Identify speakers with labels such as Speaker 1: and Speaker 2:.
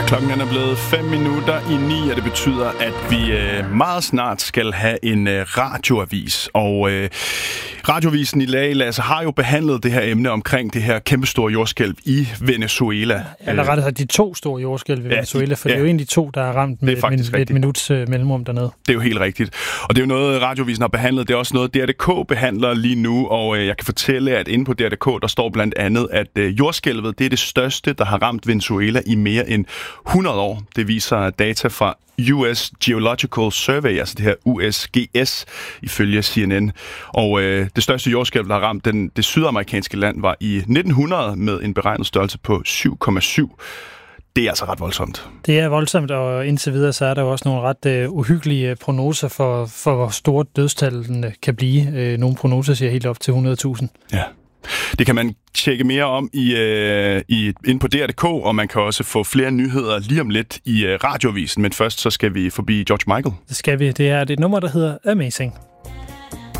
Speaker 1: Klokken er blevet 5 minutter i 9, og det betyder, at vi meget snart skal have en radioavis. Og radioavisen i dag, Lasse, har jo behandlet det her emne omkring det her kæmpestore jordskælv i Venezuela.
Speaker 2: Eller rettere de to store jordskælv i Venezuela, for det er jo egentlig to, der er ramt med et minuts mellemrum dernede. Det
Speaker 1: er jo helt rigtigt. Og det er jo noget, radioavisen har behandlet. Det er også noget, DRDK behandler lige nu, og jeg kan fortælle, at inde på DRDK, der står blandt andet, at jordskælvet, det er det største, der har ramt Venezuela i mere end 100 år. Det viser data fra US Geological Survey, altså det her USGS, ifølge CNN. Og det største jordskælv, der har ramt det sydamerikanske land, var i 1900 med en beregnet størrelse på 7,7. Det er altså ret voldsomt.
Speaker 2: Det er voldsomt, og indtil videre så er der jo også nogle ret uhyggelige prognoser for hvor store dødstallene kan blive. Nogle prognoser siger helt op til 100.000.
Speaker 1: Ja. Det kan man tjekke mere om inde på DR.dk, og man kan også få flere nyheder lige om lidt i radioavisen. Men først så skal vi forbi George Michael.
Speaker 2: Det skal vi. Det er et nummer, der hedder Amazing.